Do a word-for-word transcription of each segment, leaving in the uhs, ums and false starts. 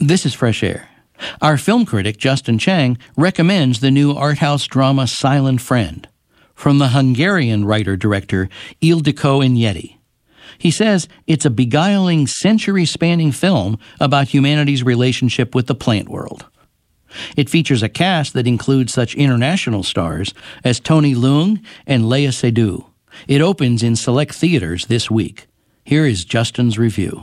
This is Fresh Air. Our film critic, Justin Chang, recommends the new art house drama Silent Friend from the Hungarian writer-director Ildikó Enyedi. He says it's a beguiling, century-spanning film about humanity's relationship with the plant world. It features a cast that includes such international stars as Tony Leung and Léa Seydoux. It opens in select theaters this week. Here is Justin's review.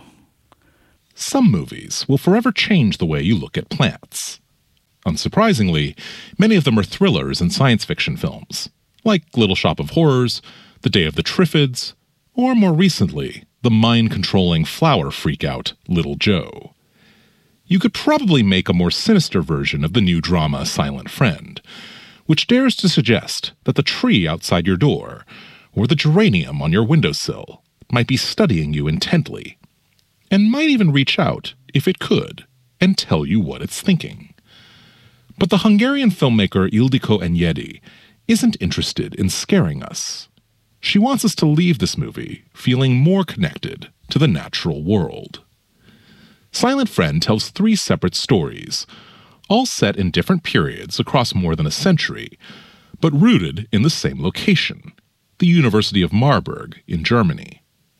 Some movies will forever change the way you look at plants. Unsurprisingly, many of them are thrillers and science fiction films, like Little Shop of Horrors, The Day of the Triffids, or more recently, the mind-controlling flower freakout Little Joe. You could probably make a more sinister version of the new drama Silent Friend, which dares to suggest that the tree outside your door, or the geranium on your windowsill, might be studying you intently, and might even reach out, if it could, and tell you what it's thinking. But the Hungarian filmmaker Ildikó Enyedi isn't interested in scaring us. She wants us to leave this movie feeling more connected to the natural world. Silent Friend tells three separate stories, all set in different periods across more than a century, but rooted in the same location, the University of Marburg in Germany.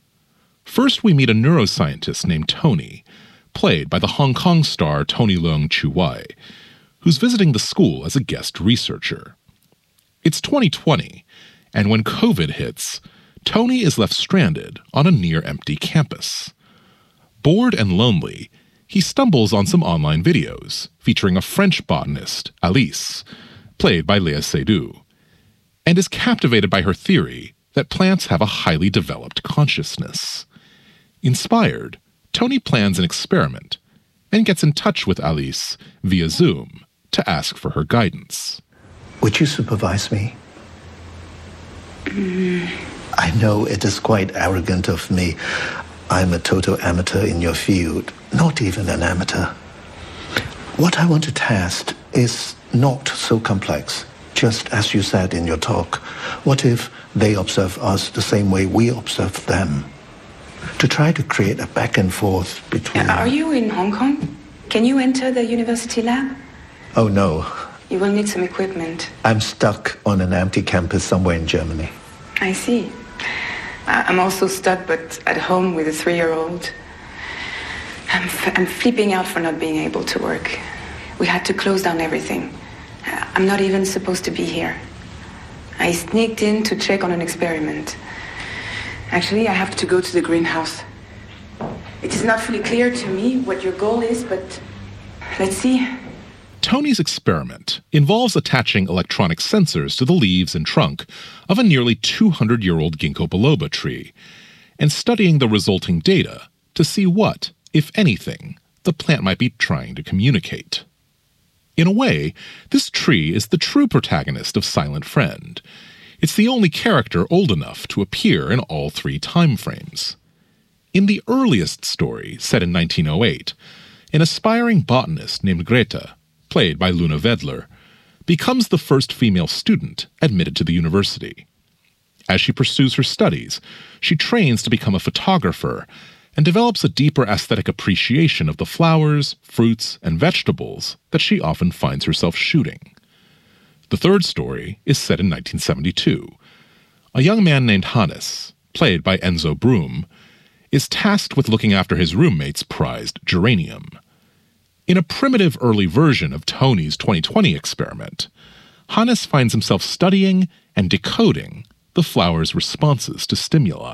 First, we meet a neuroscientist named Tony, played by the Hong Kong star Tony Leung Chiu-wai, who's visiting the school as a guest researcher. It's twenty twenty, and when COVID hits, Tony is left stranded on a near-empty campus. Bored and lonely, he stumbles on some online videos featuring a French botanist, Alice, played by Léa Seydoux, and is captivated by her theory that plants have a highly developed consciousness. Inspired, Tony plans an experiment and gets in touch with Alice via Zoom to ask for her guidance. Would you supervise me? Mm. I know it is quite arrogant of me. I'm a total amateur in your field, not even an amateur. What I want to test is not so complex, just as you said in your talk. What if they observe us the same way we observe them? To try to create a back and forth between... Are you in Hong Kong? Can you enter the university lab? Oh, no. You will need some equipment. I'm stuck on an empty campus somewhere in Germany. I see. I'm also stuck, but at home with a three-year-old. I'm, f- I'm flipping out for not being able to work. We had to close down everything. I'm not even supposed to be here. I sneaked in to check on an experiment. Actually, I have to go to the greenhouse. It is not fully clear to me what your goal is, but let's see. Tony's experiment involves attaching electronic sensors to the leaves and trunk of a nearly two hundred year old ginkgo biloba tree and studying the resulting data to see what, if anything, the plant might be trying to communicate. In a way, this tree is the true protagonist of Silent Friend. It's the only character old enough to appear in all three time frames. In the earliest story, set in nineteen oh eight, an aspiring botanist named Greta, played by Luna Vedler, becomes the first female student admitted to the university. As she pursues her studies, she trains to become a photographer and develops a deeper aesthetic appreciation of the flowers, fruits, and vegetables that she often finds herself shooting. The third story is set in nineteen seventy-two. A young man named Hannes, played by Enzo Brum, is tasked with looking after his roommate's prized geranium. In a primitive early version of Tony's twenty twenty experiment, Hannes finds himself studying and decoding the flower's responses to stimuli.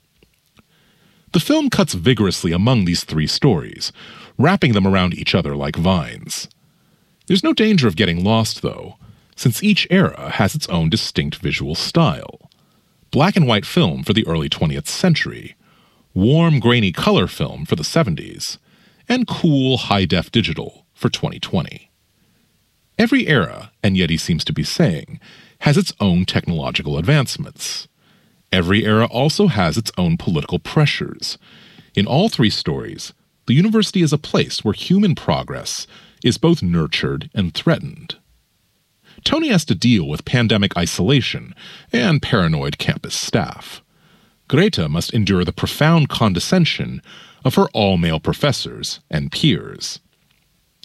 The film cuts vigorously among these three stories, wrapping them around each other like vines. There's no danger of getting lost, though, since each era has its own distinct visual style. Black and white film for the early twentieth century, warm, grainy color film for the seventies, and cool, high-def digital for twenty twenty. Every era, Enyedi seems to be saying, has its own technological advancements. Every era also has its own political pressures. In all three stories, the university is a place where human progress is both nurtured and threatened. Tony has to deal with pandemic isolation and paranoid campus staff. Greta must endure the profound condescension of her all-male professors and peers.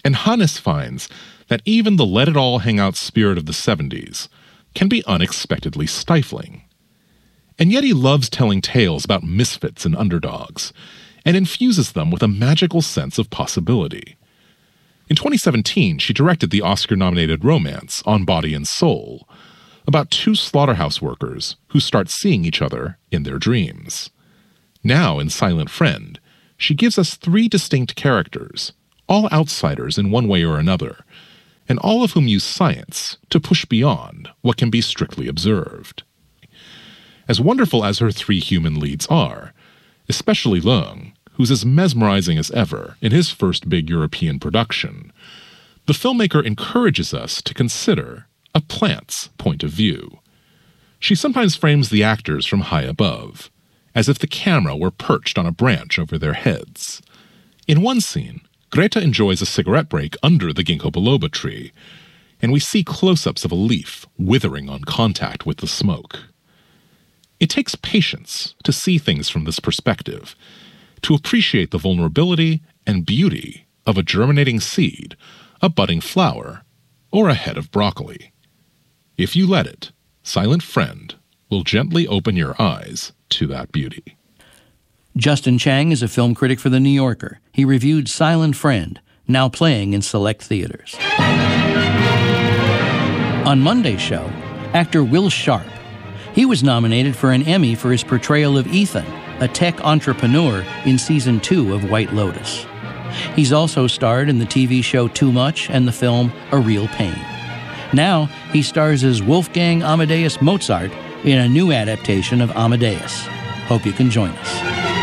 And Hannes finds that even the let-it-all-hang-out spirit of the seventies can be unexpectedly stifling. And yet he loves telling tales about misfits and underdogs, and infuses them with a magical sense of possibility. In twenty seventeen, she directed the Oscar-nominated romance On Body and Soul, about two slaughterhouse workers who start seeing each other in their dreams. Now, in Silent Friend, she gives us three distinct characters, all outsiders in one way or another, and all of whom use science to push beyond what can be strictly observed. As wonderful as her three human leads are, especially Leung, who's as mesmerizing as ever in his first big European production, the filmmaker encourages us to consider a plant's point of view. She sometimes frames the actors from high above, as if the camera were perched on a branch over their heads. In one scene, Greta enjoys a cigarette break under the ginkgo biloba tree, and we see close-ups of a leaf withering on contact with the smoke. It takes patience to see things from this perspective, to appreciate the vulnerability and beauty of a germinating seed, a budding flower, or a head of broccoli. If you let it, Silent Friend will gently open your eyes to that beauty. Justin Chang is a film critic for The New Yorker. He reviewed Silent Friend, now playing in select theaters. On Monday's show, actor Will Sharp. He was nominated for an Emmy for his portrayal of Ethan, a tech entrepreneur in season two of White Lotus. He's also starred in the T V show Too Much and the film A Real Pain. Now, he stars as Wolfgang Amadeus Mozart in a new adaptation of Amadeus. Hope you can join us.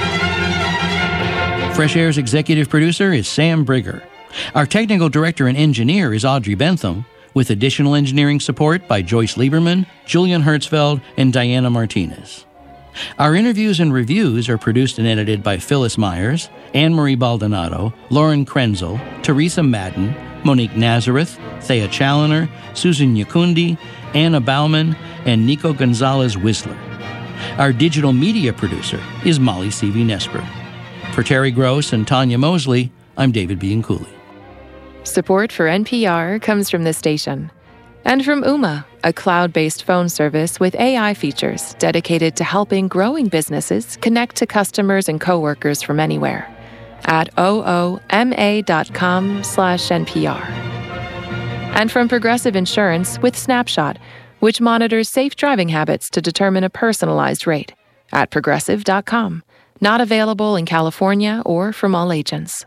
Fresh Air's executive producer is Sam Brigger. Our technical director and engineer is Audrey Bentham, with additional engineering support by Joyce Lieberman, Julian Hertzfeld, and Diana Martinez. Our interviews and reviews are produced and edited by Phyllis Myers, Anne-Marie Baldonado, Lauren Krenzel, Teresa Madden, Monique Nazareth, Thea Challoner, Susan Yakundi, Anna Bauman, and Nico Gonzalez Whistler. Our digital media producer is Molly Seavey-Nesper. For Terry Gross and Tanya Mosley, I'm David Bianculli. Support for N P R comes from this station. And from Ooma, a cloud-based phone service with A I features dedicated to helping growing businesses connect to customers and coworkers from anywhere. At ooma.com slash NPR. And from Progressive Insurance with Snapshot, which monitors safe driving habits to determine a personalized rate. At progressive dot com. Not available in California or from all agents.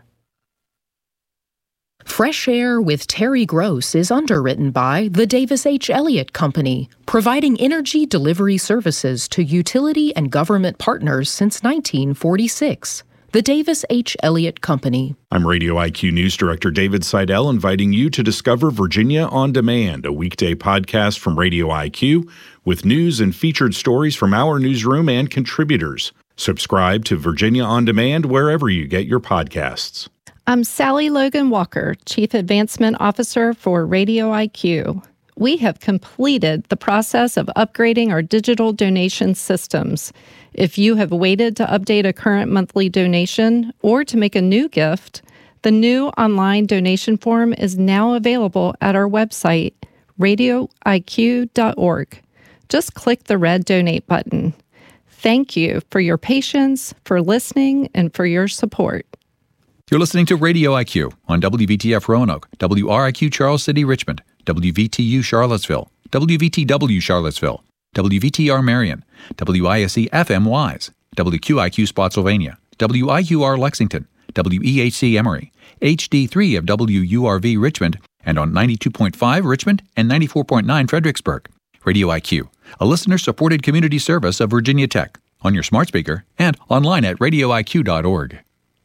Fresh Air with Terry Gross is underwritten by the Davis H. Elliott Company, providing energy delivery services to utility and government partners since nineteen forty-six. The Davis H. Elliott Company. I'm Radio I Q News Director David Seidel, inviting you to discover Virginia On Demand, a weekday podcast from Radio I Q with news and featured stories from our newsroom and contributors. Subscribe to Virginia On Demand wherever you get your podcasts. I'm Sally Logan Walker, Chief Advancement Officer for Radio I Q. We have completed the process of upgrading our digital donation systems. If you have waited to update a current monthly donation or to make a new gift, the new online donation form is now available at our website, radio I Q dot org. Just click the red donate button. Thank you for your patience, for listening, and for your support. You're listening to Radio I Q on W V T F Roanoke, W R I Q Charles City Richmond, W V T U Charlottesville, W V T W Charlottesville, W V T R Marion, W I S E F M Wise, W Q I Q Spotsylvania, W I Q R Lexington, W E H C Emory, H D three of W U R V Richmond, and on ninety-two point five Richmond and ninety-four point nine Fredericksburg. Radio I Q, a listener-supported community service of Virginia Tech, on your smart speaker and online at radio I Q dot org.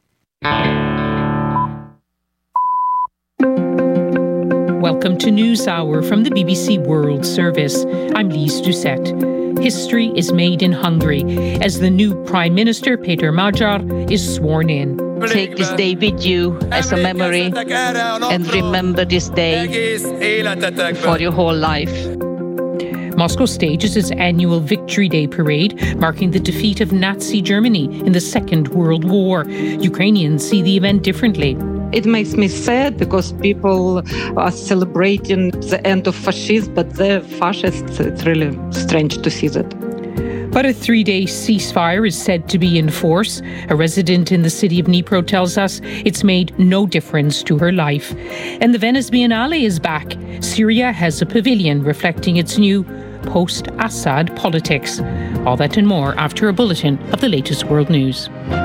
Welcome to NewsHour from the B B C World Service. I'm Lise Doucette. History is made in Hungary as the new Prime Minister, Peter Magyar, is sworn in. Take this day with you as a memory and remember this day for your whole life. Moscow stages its annual Victory Day parade, marking the defeat of Nazi Germany in the Second World War. Ukrainians see the event differently. It makes me sad because people are celebrating the end of fascism, but they're fascists. It's really strange to see that. But a three-day ceasefire is said to be in force. A resident in the city of Dnipro tells us it's made no difference to her life. And the Venice Biennale is back. Syria has a pavilion reflecting its new post-Assad politics. All that and more after a bulletin of the latest world news.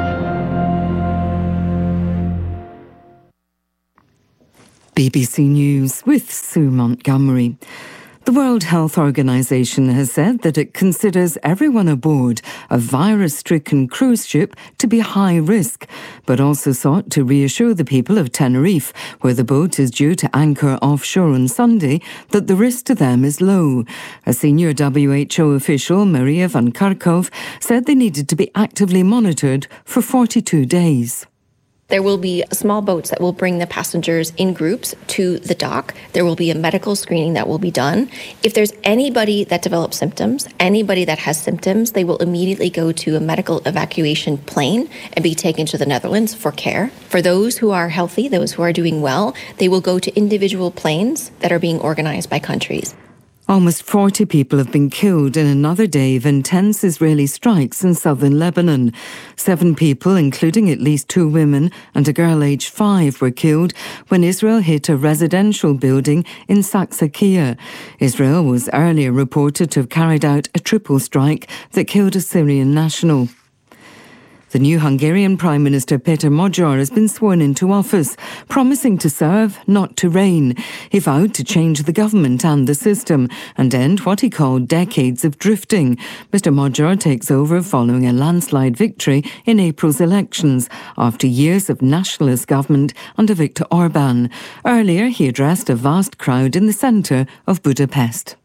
B B C News with Sue Montgomery. The World Health Organization has said that it considers everyone aboard a virus-stricken cruise ship to be high risk, but also sought to reassure the people of Tenerife, where the boat is due to anchor offshore on Sunday, that the risk to them is low. A senior W H O official, Maria van Kerkhove, said they needed to be actively monitored for forty-two days. There will be small boats that will bring the passengers in groups to the dock. There will be a medical screening that will be done. If there's anybody that develops symptoms, anybody that has symptoms, they will immediately go to a medical evacuation plane and be taken to the Netherlands for care. For those who are healthy, those who are doing well, they will go to individual planes that are being organized by countries. Almost forty people have been killed in another day of intense Israeli strikes in southern Lebanon. Seven people, including at least two women and a girl aged five, were killed when Israel hit a residential building in Saksakia. Israel was earlier reported to have carried out a triple strike that killed a Syrian national. The new Hungarian Prime Minister Péter Magyar has been sworn into office, promising to serve, not to reign. He vowed to change the government and the system and end what he called decades of drifting. Mister Magyar takes over following a landslide victory in April's elections after years of nationalist government under Viktor Orbán. Earlier, he addressed a vast crowd in the centre of Budapest.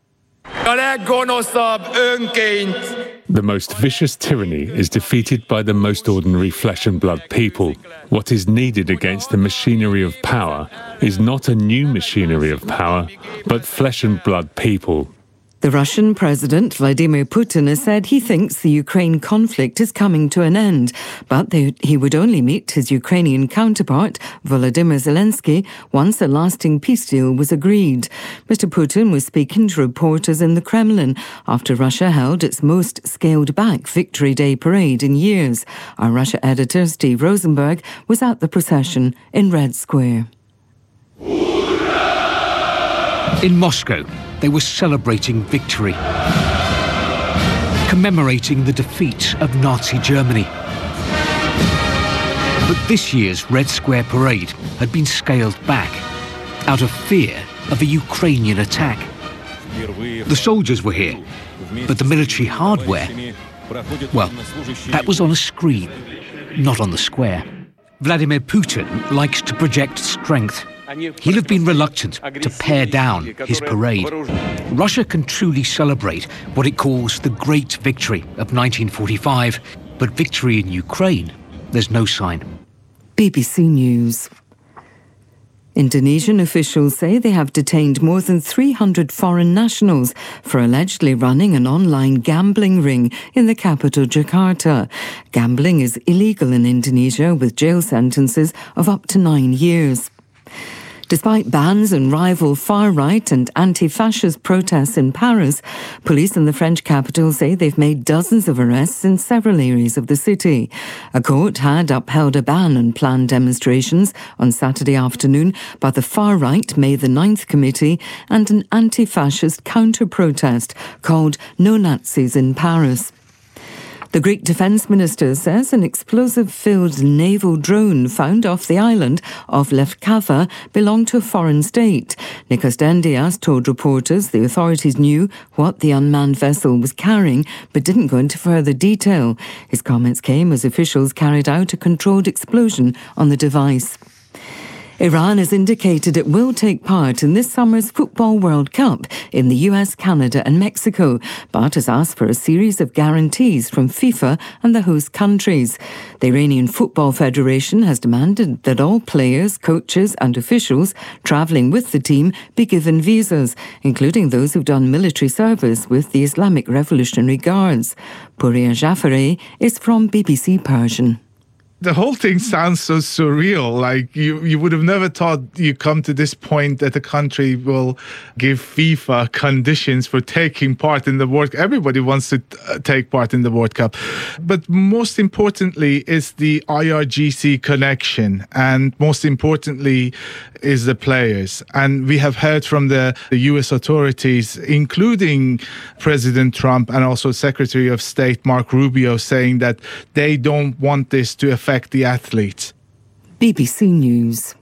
The most vicious tyranny is defeated by the most ordinary flesh and blood people. What is needed against the machinery of power is not a new machinery of power, but flesh and blood people. The Russian President Vladimir Putin has said he thinks the Ukraine conflict is coming to an end, but they, he would only meet his Ukrainian counterpart, Volodymyr Zelensky, once a lasting peace deal was agreed. Mister Putin was speaking to reporters in the Kremlin after Russia held its most scaled-back Victory Day parade in years. Our Russia editor, Steve Rosenberg, was at the procession in Red Square. In Moscow, they were celebrating victory, commemorating the defeat of Nazi Germany. But this year's Red Square parade had been scaled back out of fear of a Ukrainian attack. The soldiers were here, but the military hardware, well, that was on a screen, not on the square. Vladimir Putin likes to project strength. He'll have been reluctant to pare down his parade. Russia can truly celebrate what it calls the Great Victory of nineteen forty-five, but victory in Ukraine, there's no sign. B B C News. Indonesian officials say they have detained more than three hundred foreign nationals for allegedly running an online gambling ring in the capital, Jakarta. Gambling is illegal in Indonesia with jail sentences of up to nine years. Despite bans and rival far-right and anti-fascist protests in Paris, police in the French capital say they've made dozens of arrests in several areas of the city. A court had upheld a ban on planned demonstrations on Saturday afternoon by the far-right May the ninth Committee and an anti-fascist counter-protest called No Nazis in Paris. The Greek Defence Minister says an explosive-filled naval drone found off the island of Lefkava belonged to a foreign state. Nikos Dendias told reporters the authorities knew what the unmanned vessel was carrying but didn't go into further detail. His comments came as officials carried out a controlled explosion on the device. Iran has indicated it will take part in this summer's Football World Cup in the U S, Canada and Mexico, but has asked for a series of guarantees from FIFA and the host countries. The Iranian Football Federation has demanded that all players, coaches and officials travelling with the team be given visas, including those who've done military service with the Islamic Revolutionary Guards. Pouria Jafari is from B B C Persian. The whole thing sounds so surreal. Like you, you would have never thought you come to this point that a country will give FIFA conditions for taking part in the World Cup. Everybody wants to uh, take part in the World Cup. But most importantly is the I R G C connection. And most importantly is the players. And we have heard from the, the U S authorities, including President Trump and also Secretary of State Marco Rubio, saying that they don't want this to affect the athletes. B B C News.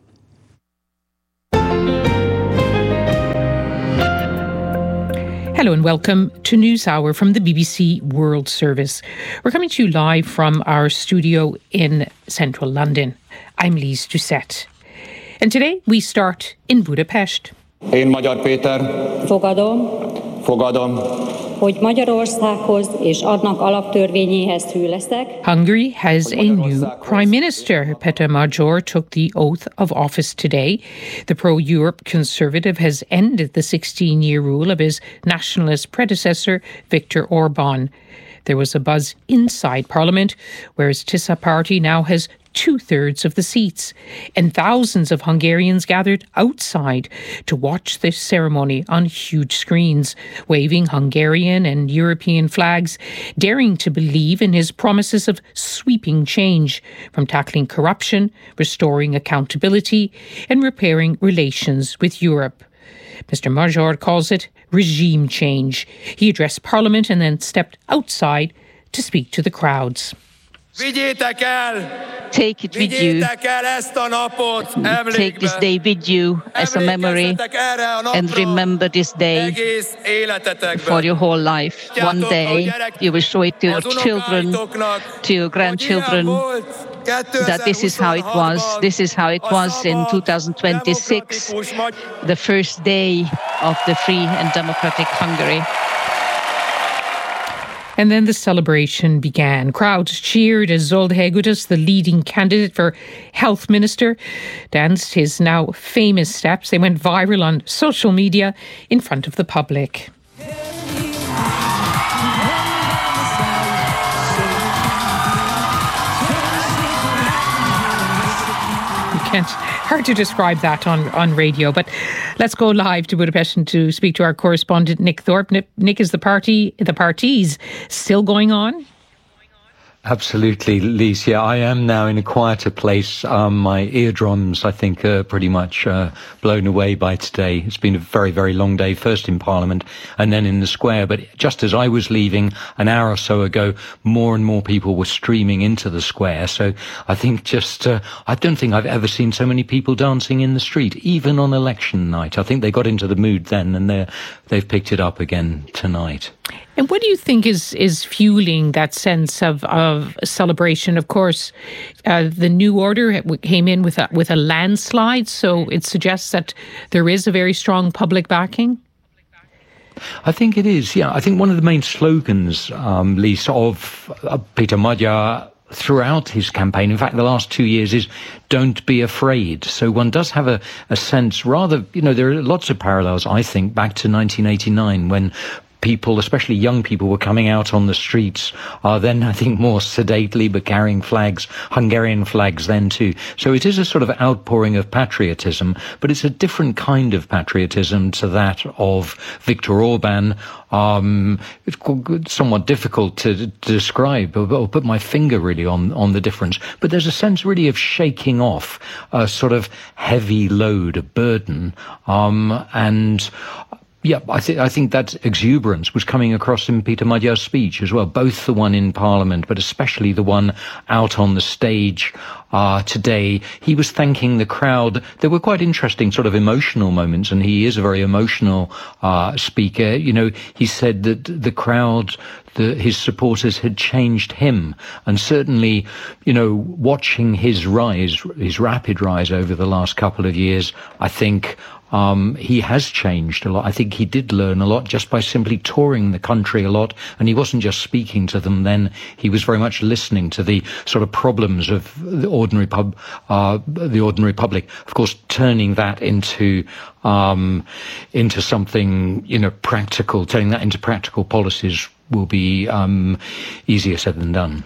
Hello and welcome to NewsHour from the B B C World Service. We're coming to you live from our studio in central London. I'm Lise Doucette. And today we start in Budapest. Én Magyar Péter. Fogadom. Fogadom. Hogy Magyarországhoz és annak alaptörvényéhez hű leszek. Hungary has a new prime minister. Péter Magyar took the oath of office today. The pro-Europe conservative has ended the sixteen-year rule of his nationalist predecessor, Viktor Orbán. There was a buzz inside Parliament, whereas Tisza party now has two-thirds of the seats, and thousands of Hungarians gathered outside to watch this ceremony on huge screens, waving Hungarian and European flags, daring to believe in his promises of sweeping change, from tackling corruption, restoring accountability, and repairing relations with Europe. Mister Magyar calls it regime change. He addressed Parliament and then stepped outside to speak to the crowds. Take it with you. Take this day with you as a memory and remember this day for your whole life. One day you will show it to your children, to your grandchildren, that this is how it was. This is how it was in two thousand twenty-six, the first day of the free and democratic Hungary. And then the celebration began. Crowds cheered as Zsolt Gutas, the leading candidate for health minister, danced his now famous steps. They went viral on social media in front of the public. Can't, hard to describe that on, on radio, but let's go live to Budapest and to speak to our correspondent Nick Thorpe. Nick, Nick, is the party, the parties still going on? Absolutely, Lise. Yeah, I am now in a quieter place. Um, my eardrums, I think, are pretty much uh, blown away by today. It's been a very, very long day, first in Parliament and then in the square. But just as I was leaving an hour or so ago, more and more people were streaming into the square. So I think just, uh, I don't think I've ever seen so many people dancing in the street, even on election night. I think they got into the mood then and they're, they've picked it up again tonight. And what do you think is, is fueling that sense of, of celebration? Of course, uh, the new order came in with a, with a landslide, so it suggests that there is a very strong public backing. I think it is, yeah. I think one of the main slogans, um, Lisa, of uh, Peter Magyar throughout his campaign, in fact, the last two years, is don't be afraid. So one does have a, a sense, rather, you know, there are lots of parallels, I think, back to nineteen eighty-nine when people, especially young people, were coming out on the streets, uh, then I think more sedately, but carrying flags, Hungarian flags then too. So it is a sort of outpouring of patriotism, but it's a different kind of patriotism to that of Viktor Orbán. Um, it's somewhat difficult to, to describe, or, or put my finger really on, on the difference. But there's a sense really of shaking off a sort of heavy load, a burden, um, and yeah, I, th- I think that exuberance was coming across in Peter Magyar's speech as well, both the one in Parliament, but especially the one out on the stage uh, today. He was thanking the crowd. There were quite interesting sort of emotional moments, and he is a very emotional uh, speaker. You know, he said that the crowd, the, his supporters had changed him. And certainly, you know, watching his rise, his rapid rise over the last couple of years, I think Um, he has changed a lot. I think he did learn a lot just by simply touring the country a lot. And he wasn't just speaking to them then. He was very much listening to the sort of problems of the ordinary pub, uh, the ordinary public. Of course, turning that into, um, into something, you know, practical, turning that into practical policies will be, um, easier said than done.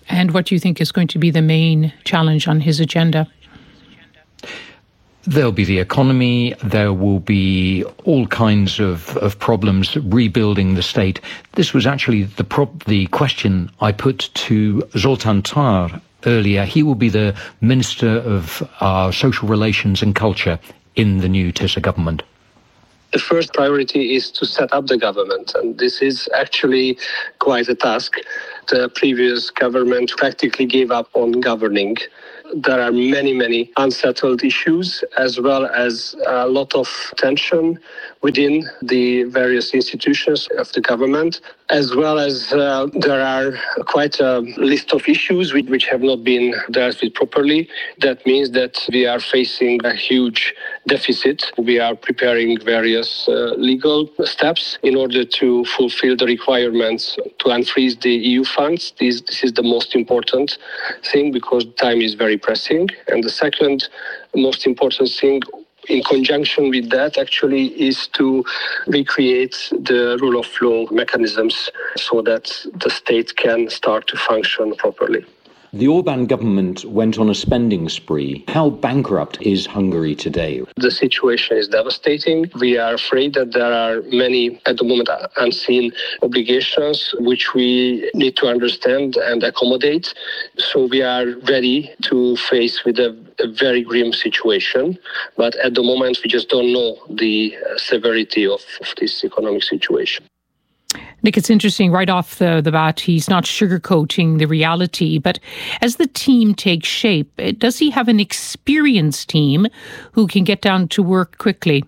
And what do you think is going to be the main challenge on his agenda? There'll be the economy, there will be all kinds of, of problems rebuilding the state. This was actually the pro- the question I put to Zoltán Tár earlier. He will be the Minister of uh, Social Relations and Culture in the new Tisza government. The first priority is to set up the government, and this is actually quite a task. The previous government practically gave up on governing. There are many, many unsettled issues, as well as a lot of tension within the various institutions of the government, as well as uh, there are quite a list of issues which, which have not been dealt with properly. That means that we are facing a huge deficit. We are preparing various uh, legal steps in order to fulfill the requirements to unfreeze the E U funds. This, this is the most important thing because time is very pressing. And the second most important thing in conjunction with that actually is to recreate the rule of law mechanisms so that the state can start to function properly. The Orbán government went on a spending spree. How bankrupt is Hungary today? The situation is devastating. We are afraid that there are many, at the moment, unseen obligations which we need to understand and accommodate. So we are ready to face with a, a very grim situation. But at the moment, we just don't know the severity of, of this economic situation. Nick, it's interesting, right off the, the bat, he's not sugarcoating the reality, but as the team takes shape, does he have an experienced team who can get down to work quickly?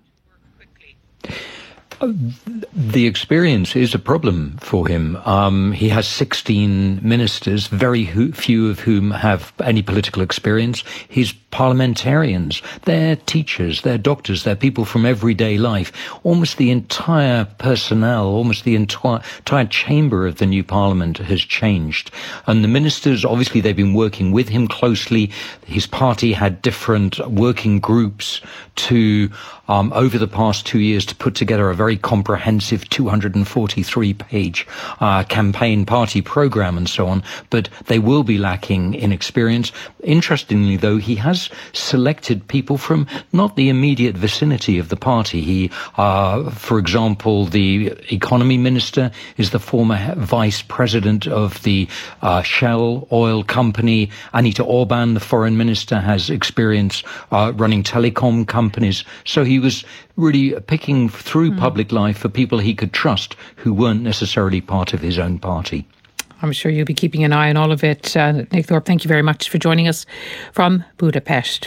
The experience is a problem for him. Um, he has sixteen ministers, very ho- few of whom have any political experience. His parliamentarians, they're teachers, they're doctors, they're people from everyday life. Almost the entire personnel, almost the entire, entire chamber of the new parliament has changed. And the ministers, obviously, they've been working with him closely. His party had different working groups to, um, over the past two years, to put together a very comprehensive two hundred forty-three page uh, campaign party program and so on. But they will be lacking in experience. Interestingly, though, he has selected people from not the immediate vicinity of the party. He, uh, for example, the economy minister is the former vice president of the uh, Shell oil company. Anita Orbán, the foreign minister, has experience uh, running telecom companies. So he was really picking through mm. public life for people he could trust who weren't necessarily part of his own party. I'm sure you'll be keeping an eye on all of it. Uh, Nick Thorpe, thank you very much for joining us from Budapest.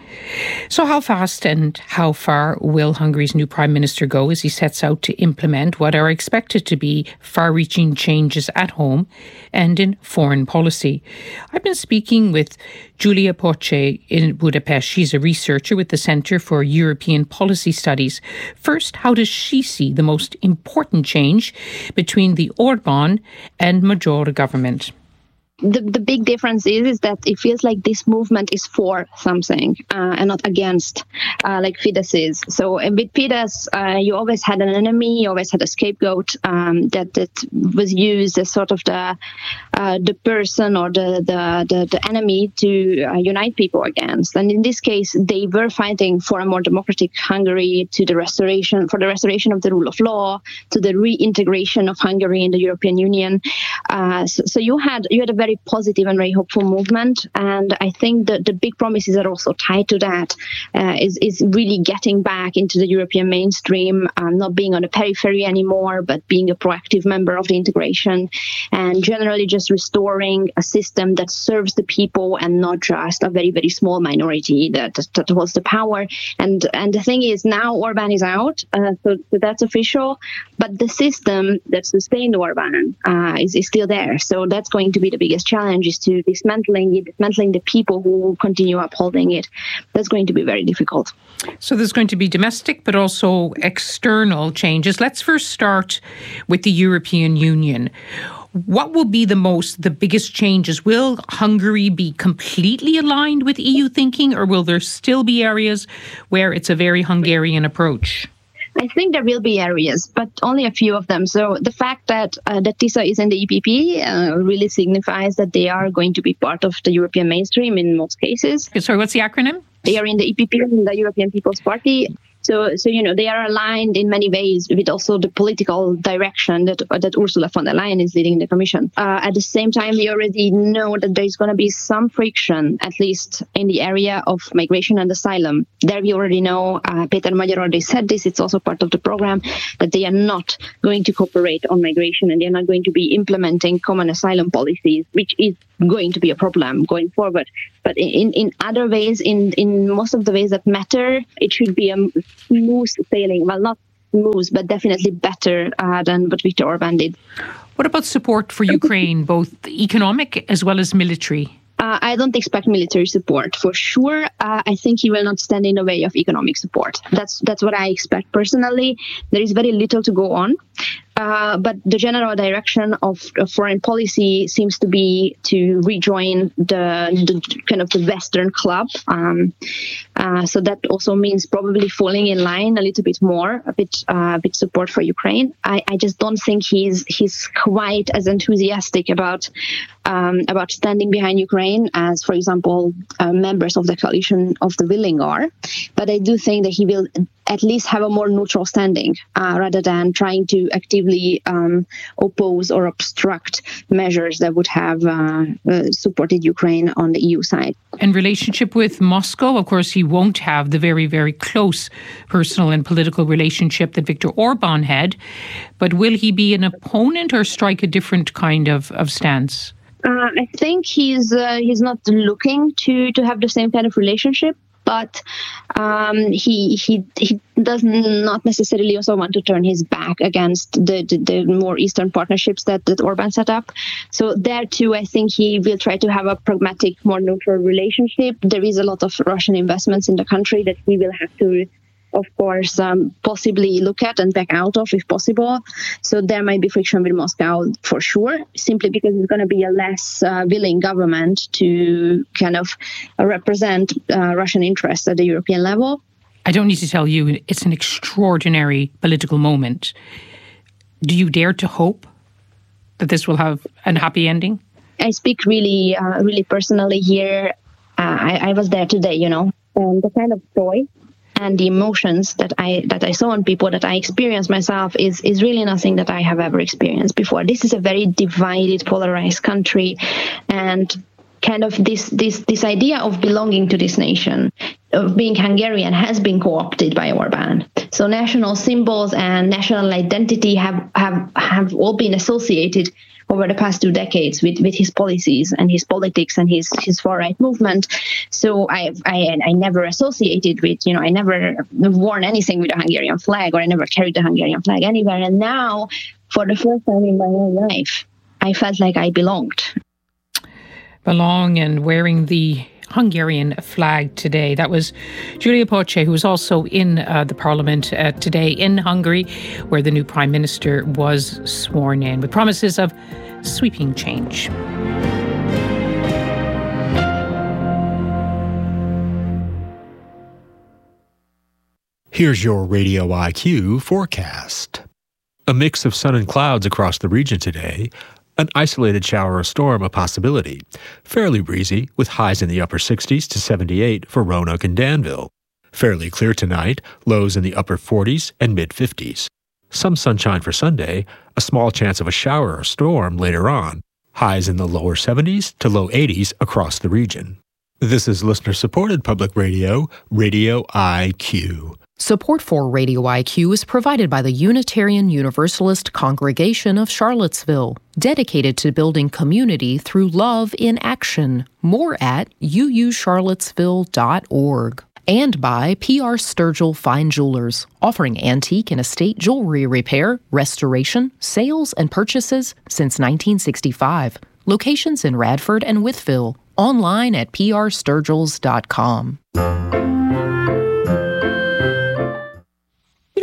So how fast and how far will Hungary's new Prime Minister go as he sets out to implement what are expected to be far-reaching changes at home and in foreign policy? I've been speaking with Julia Porce in Budapest. She's a researcher with the Centre for European Policy Studies. First, how does she see the most important change between the Orbán and Magyar government? The, the big difference is, is that it feels like this movement is for something uh, and not against, uh, like Fidesz is. So with Fidesz, uh, you always had an enemy, you always had a scapegoat um, that, that was used as sort of the uh, the person or the, the, the, the enemy to uh, unite people against. And in this case, they were fighting for a more democratic Hungary, to the restoration, for the restoration of the rule of law, to the reintegration of Hungary in the European Union. Uh, so, so you had you had a very positive and very hopeful movement, and I think that the big promises are also tied to that. Uh, is is really getting back into the European mainstream, um, not being on the periphery anymore, but being a proactive member of the integration, and generally just restoring a system that serves the people and not just a very very small minority that that holds the power. And and the thing is, now Orbán is out, uh, so, so that's official, but the system that sustained Orbán uh, is is still there. So that's going to be the biggest challenge, is to dismantling it, dismantling the people who will continue upholding it. That's going to be very difficult. So there's going to be domestic but also external changes. Let's first start with the European Union. What will be the most, the biggest changes? Will Hungary be completely aligned with E U thinking, or will there still be areas where it's a very Hungarian approach? I think there will be areas, but only a few of them. So the fact that uh, that TISA is in the E P P uh, really signifies that they are going to be part of the European mainstream in most cases. Sorry, what's the acronym? They are in the E P P, in the European People's Party. So, so you know, they are aligned in many ways with also the political direction that that Ursula von der Leyen is leading the Commission. Uh, at the same time, we already know that there is going to be some friction, at least in the area of migration and asylum. There we already know, uh, Peter Magyar already said this, it's also part of the program, that they are not going to cooperate on migration and they are not going to be implementing common asylum policies, which is going to be a problem going forward. But in, in other ways, in, in most of the ways that matter, it should be a smooth sailing. Well, not smooth, but definitely better uh, than what Viktor Orban did. What about support for Ukraine, both economic as well as military? Uh, I don't expect military support for sure. Uh, I think he will not stand in the way of economic support. That's that's what I expect personally. There is very little to go on. Uh, but the general direction of, of foreign policy seems to be to rejoin the, the kind of the Western club. Um, uh, so that also means probably falling in line a little bit more, a bit, uh, bit support for Ukraine. I, I just don't think he's he's quite as enthusiastic about um, about standing behind Ukraine as, for example, uh, members of the coalition of the willing are. But I do think that he will at least have a more neutral standing uh, rather than trying to actively um, oppose or obstruct measures that would have uh, uh, supported Ukraine on the E U side. And relationship with Moscow, of course, he won't have the very, very close personal and political relationship that Viktor Orban had. But will he be an opponent or strike a different kind of, of stance? Uh, I think he's uh, he's not looking to, to have the same kind of relationship. But um, he he he does not necessarily also want to turn his back against the, the, the more Eastern partnerships that, that Orban set up. So there too, I think he will try to have a pragmatic, more neutral relationship. There is a lot of Russian investments in the country that he will have to, of course, um, possibly look at and back out of if possible. So there might be friction with Moscow for sure, simply because it's going to be a less uh, willing government to kind of uh, represent uh, Russian interests at the European level. I don't need to tell you, it's an extraordinary political moment. Do you dare to hope that this will have a happy ending? I speak really, uh, really personally here. Uh, I, I was there today, you know, and the kind of joy and the emotions that I that I saw on people, that I experienced myself, is is really nothing that I have ever experienced before. This is a very divided, polarized country, and kind of this this this idea of belonging to this nation, of being Hungarian, has been co-opted by Orban. So national symbols and national identity have have, have all been associated over the past two decades with, with his policies and his politics and his, his far-right movement. So I, I I never associated with, you know, I never worn anything with a Hungarian flag, or I never carried the Hungarian flag anywhere. And now, for the first time in my whole life, I felt like I belonged. Belong and wearing the Hungarian flag today. That was Giulia Poce, who was also in uh, the parliament uh, today in Hungary, where the new prime minister was sworn in with promises of sweeping change. Here's your Radio I Q forecast. A mix of sun and clouds across the region today. An isolated shower or storm a possibility. Fairly breezy, with highs in the upper sixties to seventy-eight for Roanoke and Danville. Fairly clear tonight, lows in the upper forties and mid-fifties. Some sunshine for Sunday, a small chance of a shower or storm later on. Highs in the lower seventies to low eighties across the region. This is listener-supported public radio, Radio I Q. Support for Radio I Q is provided by the Unitarian Universalist Congregation of Charlottesville, dedicated to building community through love in action. More at u u charlottesville dot org. And by P R Sturgill Fine Jewelers, offering antique and estate jewelry repair, restoration, sales, and purchases since nineteen sixty-five. Locations in Radford and Wytheville. Online at p r sturgills dot com. Julia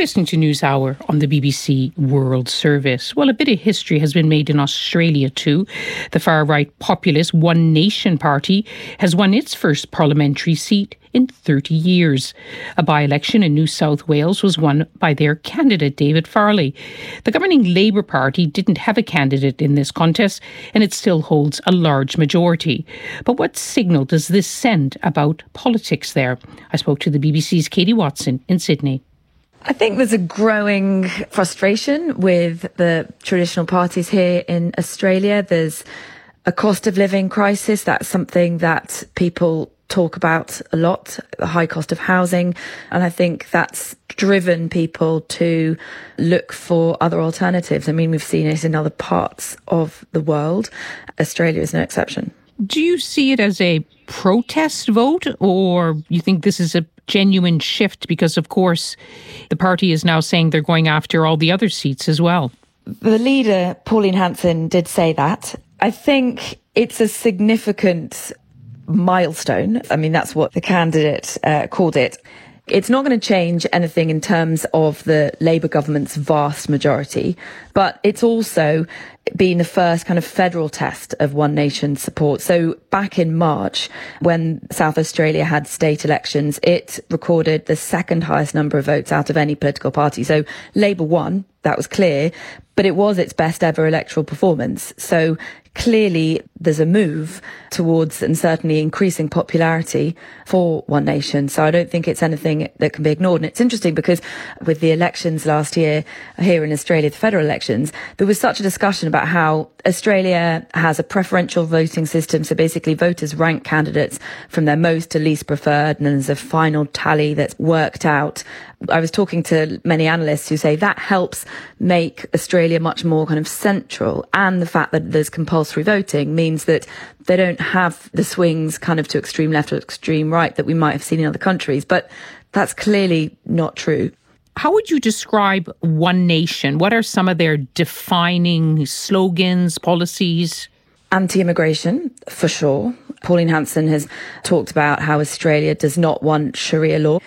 listening to NewsHour on the B B C World Service. Well, a bit of history has been made in Australia too. The far-right populist One Nation Party has won its first parliamentary seat in thirty years. A by-election in New South Wales was won by their candidate, David Farley. The governing Labour Party didn't have a candidate in this contest, and it still holds a large majority. But what signal does this send about politics there? I spoke to the B B C's Katie Watson in Sydney. I think there's a growing frustration with the traditional parties here in Australia. There's a cost of living crisis. That's something that people talk about a lot, the high cost of housing. And I think that's driven people to look for other alternatives. I mean, we've seen it in other parts of the world. Australia is no exception. Do you see it as a protest vote, or you think this is a genuine shift? Because, of course, the party is now saying they're going after all the other seats as well. The leader, Pauline Hanson, did say that. I think it's a significant milestone. I mean, that's what the candidate uh, called it. It's not going to change anything in terms of the Labour government's vast majority, but it's also been the first kind of federal test of One Nation support. So back in March, when South Australia had state elections, it recorded the second highest number of votes out of any political party. So Labour won, that was clear, but it was its best ever electoral performance. So clearly there's a move towards, and certainly increasing popularity for One Nation. So I don't think it's anything that can be ignored. And it's interesting because with the elections last year here in Australia, the federal elections, there was such a discussion about how Australia has a preferential voting system. So basically voters rank candidates from their most to least preferred, and there's a final tally that's worked out. I was talking to many analysts who say that helps make Australia much more kind of central, and the fact that there's compulsory voting means that they don't have the swings kind of to extreme left or extreme right that we might have seen in other countries. But that's clearly not true. How would you describe One Nation? What are some of their defining slogans, policies? Anti-immigration, for sure. Pauline Hanson has talked about how Australia does not want Sharia law.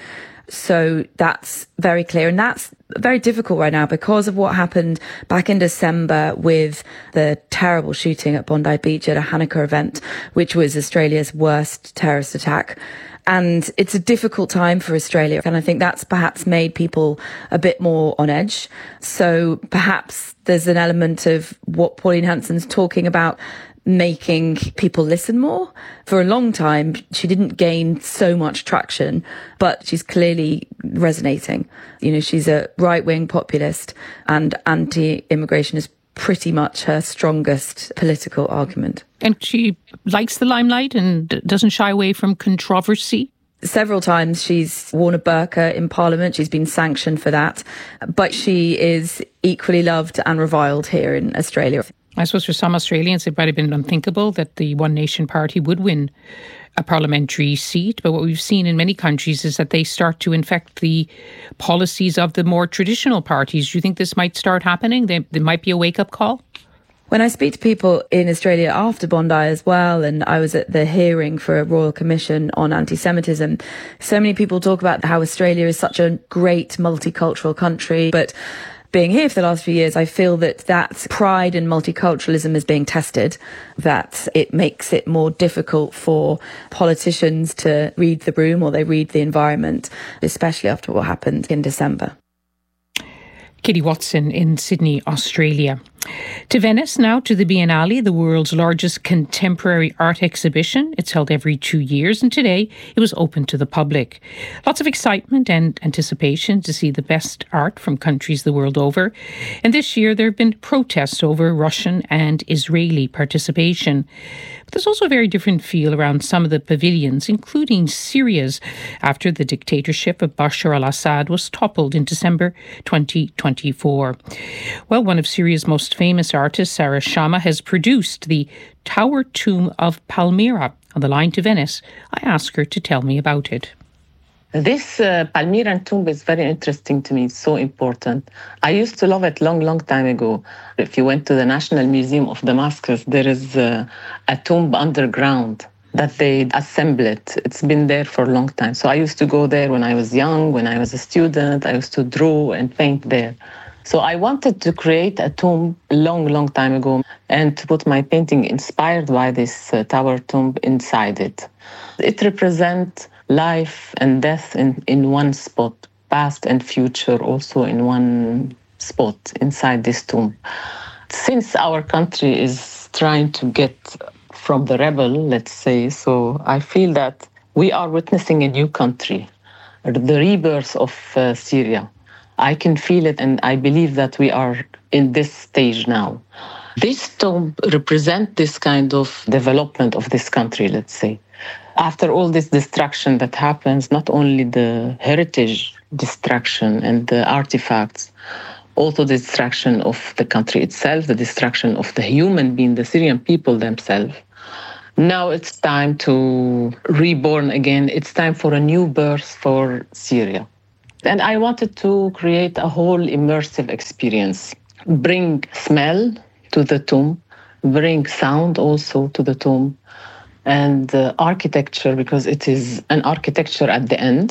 So that's very clear. And that's very difficult right now because of what happened back in December with the terrible shooting at Bondi Beach at a Hanukkah event, which was Australia's worst terrorist attack. And it's a difficult time for Australia. And I think that's perhaps made people a bit more on edge. So perhaps there's an element of what Pauline Hanson's talking about, making people listen more. For a long time, she didn't gain so much traction, but she's clearly resonating. You know, she's a right-wing populist, and anti-immigration is pretty much her strongest political argument. And she likes the limelight and doesn't shy away from controversy. Several times she's worn a burqa in Parliament. She's been sanctioned for that. But she is equally loved and reviled here in Australia. I suppose for some Australians, it might have been unthinkable that the One Nation Party would win a parliamentary seat. But what we've seen in many countries is that they start to infect the policies of the more traditional parties. Do you think this might start happening? There, there might be a wake-up call? When I speak to people in Australia after Bondi as well, and I was at the hearing for a Royal Commission on anti-Semitism, so many people talk about how Australia is such a great multicultural country, but being here for the last few years, I feel that that pride in multiculturalism is being tested, that it makes it more difficult for politicians to read the room, or they read the environment, especially after what happened in December. Katie Watson in Sydney, Australia. To Venice now, to the Biennale, the world's largest contemporary art exhibition. It's held every two years, and today it was open to the public. Lots of excitement and anticipation to see the best art from countries the world over. And this year there have been protests over Russian and Israeli participation. But there's also a very different feel around some of the pavilions, including Syria's, after the dictatorship of Bashar al-Assad was toppled in December twenty twenty-four. Well, one of Syria's most famous artists, Sarah Shama, has produced the Tower Tomb of Palmyra. On the line to Venice, I asked her to tell me about it. This uh, Palmyran tomb is very interesting to me. It's so important. I used to love it long, long time ago. If you went to the National Museum of Damascus, there is uh, a tomb underground. that they assemble it. It's been there for a long time. So I used to go there when I was young, when I was a student. I used to draw and paint there. So I wanted to create a tomb a long, long time ago and to put my painting inspired by this uh, tower tomb inside it. It represents life and death in, in one spot, past and future also in one spot inside this tomb. Since our country is trying to get from the rebel, let's say, so I feel that we are witnessing a new country, the rebirth of uh, Syria. I can feel it, and I believe that we are in this stage now. This tomb represents this kind of development of this country, let's say. After all this destruction that happens, not only the heritage destruction and the artifacts, also the destruction of the country itself, the destruction of the human being, the Syrian people themselves. Now it's time to reborn again. It's time for a new birth for Syria. And I wanted to create a whole immersive experience, bring smell to the tomb, bring sound also to the tomb, and uh, architecture, because it is an architecture at the end,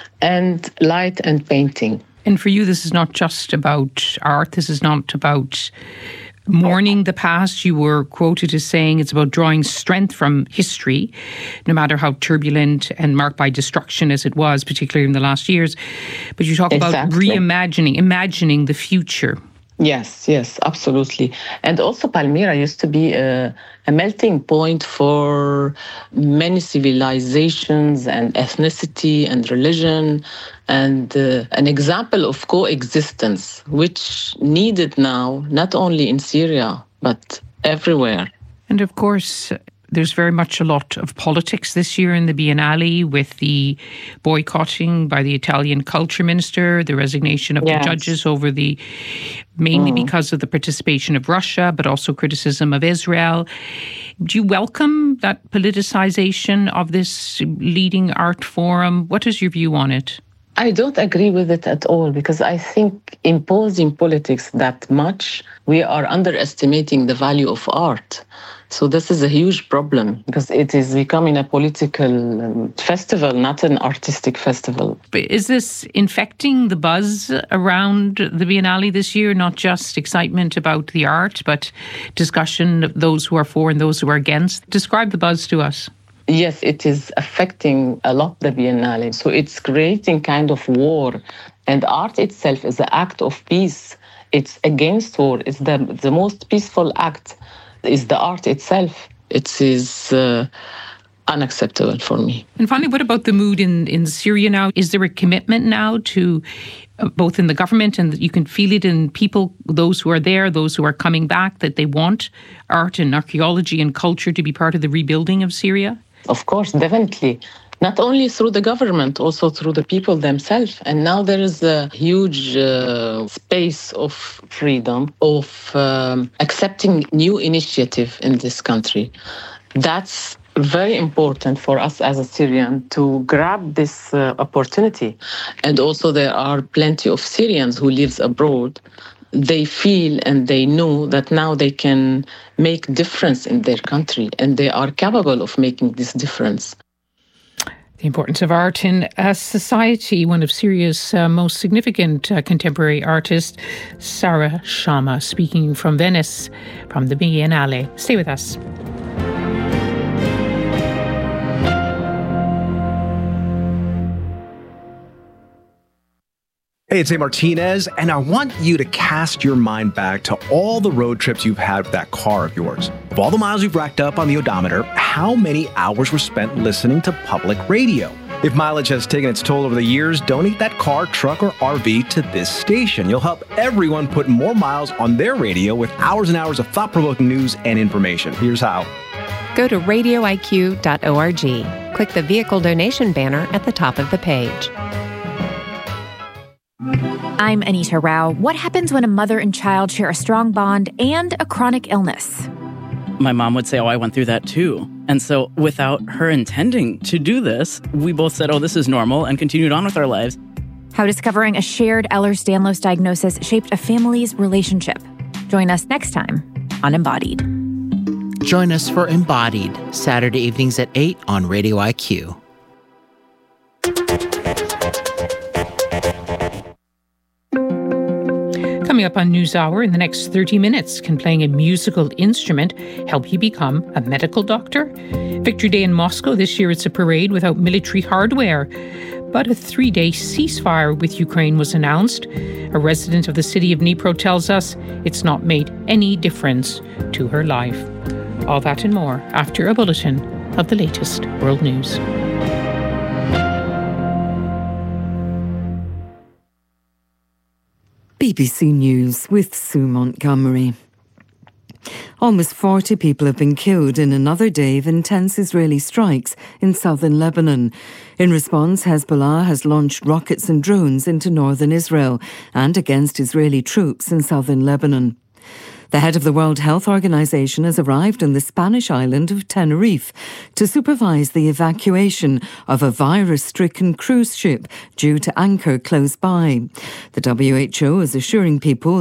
and light and painting. And for you, this is not just about art. This is not about mourning the past. You were quoted as saying it's about drawing strength from history, no matter how turbulent and marked by destruction as it was, particularly in the last years. But you talk exactly. about reimagining, imagining the future. Yes, yes, absolutely. And also Palmyra used to be a, a melting point for many civilizations and ethnicity and religion, and uh, an example of coexistence, which needed now, not only in Syria, but everywhere. And of course, there's very much a lot of politics this year in the Biennale, with the boycotting by the Italian culture minister, the resignation of yes. the judges over the, mainly mm. because of the participation of Russia, but also criticism of Israel. Do you welcome that politicization of this leading art forum? What is your view on it? I don't agree with it at all, because I think imposing politics that much, we are underestimating the value of art. So this is a huge problem, because it is becoming a political um, festival, not an artistic festival. But is this infecting the buzz around the Biennale this year? Not just excitement about the art, but discussion of those who are for and those who are against? Describe the buzz to us. Yes, it is affecting a lot the Biennale. So it's creating kind of war. And art itself is an act of peace. It's against war. It's the, the most peaceful act is the art itself. It is uh, unacceptable for me. And finally, what about the mood in, in Syria now? Is there a commitment now to, uh, both in the government, and you can feel it in people, those who are there, those who are coming back, that they want art and archaeology and culture to be part of the rebuilding of Syria? Of course, definitely. Not only through the government, also through the people themselves. And now there is a huge uh, space of freedom, of um, accepting new initiative in this country. That's very important for us as a Syrian to grab this uh, opportunity. And also there are plenty of Syrians who live abroad. They feel and they know that now they can make difference in their country, and they are capable of making this difference. The importance of art in a society. One of Syria's uh, most significant uh, contemporary artists, Sarah Shama, speaking from Venice, from the Biennale. Stay with us. Hey, it's A. Martinez, and I want you to cast your mind back to all the road trips you've had with that car of yours. Of all the miles you've racked up on the odometer, how many hours were spent listening to public radio? If mileage has taken its toll over the years, donate that car, truck, or R V to this station. You'll help everyone put more miles on their radio with hours and hours of thought-provoking news and information. Here's how. Go to radio I Q dot org. Click the vehicle donation banner at the top of the page. I'm Anita Rao. What happens when a mother and child share a strong bond and a chronic illness? My mom would say, oh, I went through that too. And so without her intending to do this, we both said, oh, this is normal, and continued on with our lives. How discovering a shared Ehlers-Danlos diagnosis shaped a family's relationship. Join us next time on Embodied. Join us for Embodied, Saturday evenings at eight on Radio I Q. Coming up on NewsHour in the next thirty minutes, can playing a musical instrument help you become a medical doctor? Victory Day in Moscow this year, it's a parade without military hardware. But a three-day ceasefire with Ukraine was announced. A resident of the city of Dnipro tells us it's not made any difference to her life. All that and more after a bulletin of the latest world news. B B C News with Sue Montgomery. Almost forty people have been killed in another day of intense Israeli strikes in southern Lebanon. In response, Hezbollah has launched rockets and drones into northern Israel and against Israeli troops in southern Lebanon. The head of the World Health Organization has arrived on the Spanish island of Tenerife to supervise the evacuation of a virus-stricken cruise ship due to anchor close by. The W H O is assuring people